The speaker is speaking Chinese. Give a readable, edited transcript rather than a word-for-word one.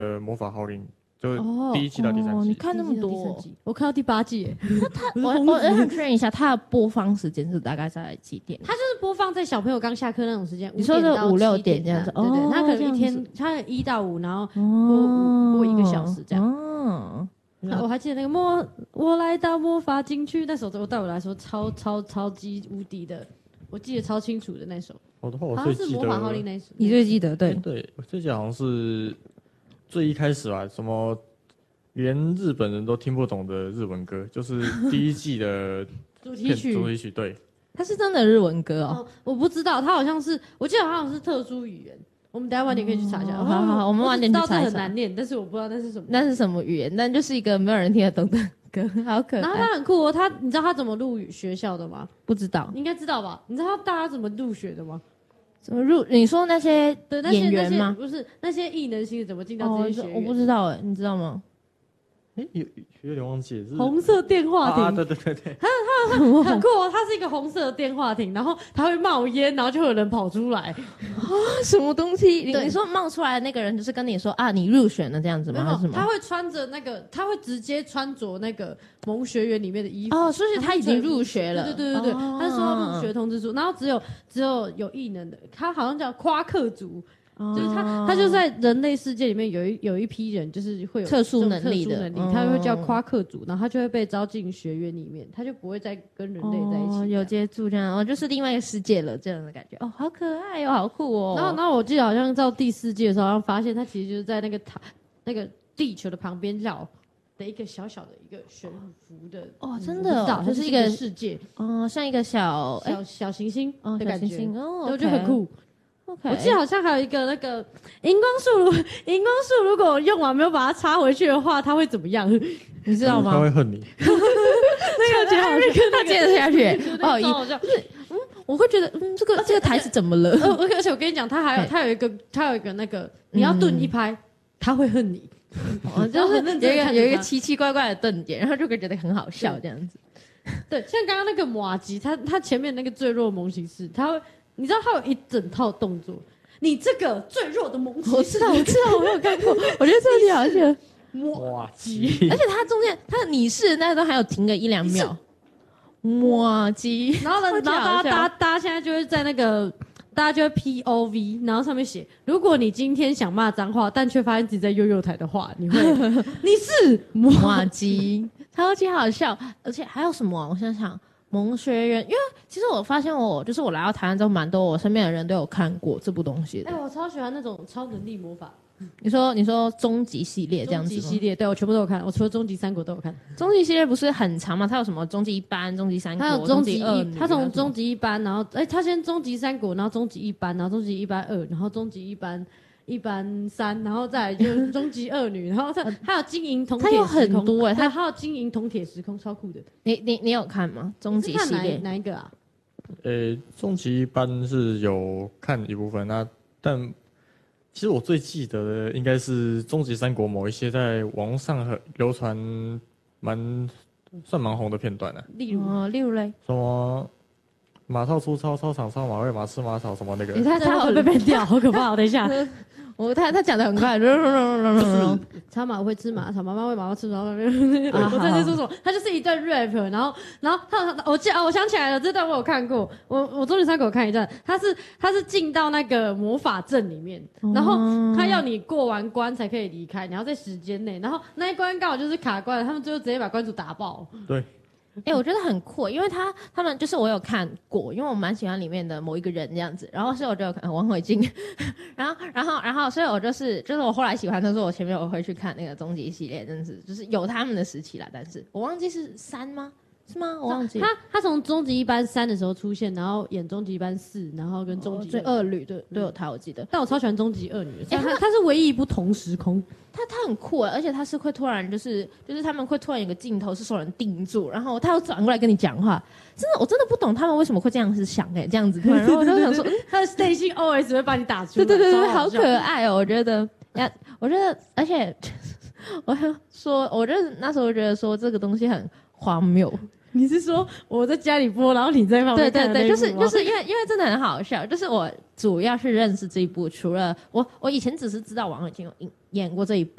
魔法号令，就第一季到第三季。 你看那么多， 我看到第8季耶。 我想确认一下，它的播放时间是大概在几点？ 它就是播放在小朋友刚下课那种时间， 你说是5、6 点这样子， 对对，它可能一天，它1到5，然后播1个小时这样。哦，我还记得那个我来到魔法禁区那首歌，对我来说超级无敌的，我记得超清楚的那首。 我的话，我最记得是魔法号令那首， 你最记得？对对，我最记得好像是最一开始吧，什么连日本人都听不懂的日文歌，就是第一季的主题曲， 对。 它是真的日文歌哦， 我不知道，它好像是，我记得好像是特殊语言。我们等一下晚点可以去查一下。 好，我们晚点去查一下。 我知道这很难念，但是我不知道那是什么。 那是什么语言？但就是一个没有人听得懂的歌，好可爱。 然后他很酷哦，你知道他怎么入学校的吗？ 不知道， 你应该知道吧？你知道大家怎么入学的吗？ 怎么入？你说那些演员吗？ 不是，那些艺能星怎么进到这些学院？ 我不知道你知道吗？ 有点忘记了， 红色电话亭对， 它很酷哦，它是一个红色的电话亭，然后它会冒烟，然后就会有人跑出来什么东西？你说冒出来的那个人就是跟你说你入选了这样子吗？还是什么？ 他会穿着他会直接穿着那个萌学园里面的衣服所以他已经入学了。 对，他是说入学通知书，然后只有有异能的，他好像叫夸克族。就是他就在人类世界里面有一批人，就是会有特殊能力的， 他会叫夸克族，然后他就会被招进学院里面，他就不会再跟人类在一起， 有接触这样，就是另外一个世界了这样的感觉。好可爱好酷哦。 然后我记得好像到第4季的时候，好像发现他其实就是在那个地球的旁边绕的一个小小的一个悬浮的真的就是一个世界像一个小行星的感觉我觉得很酷。 Okay. 我记得好像还有一个那个荧光束，如果用完没有把它插回去的话，它会怎么样？ 你知道吗？ 他会恨你。 那个接下去， 他接着下去。我会觉得这个台词怎么了？ 而且我跟你讲，他有一个那个，你要顿一拍，他会恨你。 就是有一个奇奇怪怪的顿点，然后就会觉得很好笑这样子。 对，像刚刚那个马吉，他前面那个最弱萌骑士，他会。你知道他有一整套动作，你这个最弱的萌骑士， 我知道，我有看过，我觉得这里好像马吉， 而且他中间他你是那都还有停个1-2秒，马吉， 然后大家现在就会在那个大家就会 POV， 然后上面写，如果你今天想骂脏话，但却发现自己在幼幼台的话，你是马吉，超级好笑，而且还有什么我想想。萌学园，因为其实我发现我来到台湾之后，蛮多我身边的人都有看过这部东西的。 我超喜欢那种超能力魔法。 你说终极系列这样子吗？ 终极系列，对我全部都有看，我除了终极3国都有看。 终极系列不是很长吗？它有什么终极1班、终极3国、 还有终极 2， 他从终极1班，然后他先终极3国，然后终极1班，然后终极1班2，然后终极1班。1班3，然后再来就是终极2女，然后还有金银铜铁时空， 它有很多还有金银铜铁时空，超酷的。 你有看吗？终极系列哪一个啊？ 终极班是有看一部分但其实我最记得的应该是终极3国某一些在网络上流传算蛮红的片段啊。 例如嘞， 什么马套出操场上马喂马吃马草什么那个， 他会被变掉，好可怕！等一下， 他讲的很快， 草马会吃马草，妈妈喂妈妈吃马。我在说什么？他就是一段 rap， 然后我想起来了，这段我有看过，我终极3国看一段，他是进到那个魔法阵里面，然后他要你过完关才可以离开，你要在时间内，然后那一关刚好就是卡关了，他们最后直接把关主打爆。 对。 我觉得很酷，因为他们就是我有看过，因为我蛮喜欢里面的某一个人这样子，然后所以我就有看王伟京，然后所以我就是我后来喜欢的时候，我前面我会去看那个终极系列，真的是就是有他们的时期啦，但是我忘记是3吗？是吗？我忘记他从终极1班3的时候出现，然后演终极1班4，然后跟终极 2女都有他，我记得。 但我超喜欢终极2女的，他是唯一一部同时空。 他很酷，而且他是会突然就是他们会突然有个镜头是手人定住，然后他要转过来跟你讲话。我真的不懂他们为什么会这样子想这样子突然，然后我就想说， 他的内心 OS 会把你打出来。 对，好可爱哦！我觉得，而且我觉得那时候觉得说这个东西很荒谬。 你是说我在家里播，然后你在旁边看的那一部吗？ 就是因为真的很好笑，就是我主要是认识这一部，除了我以前只是知道王伟京有演过这一部，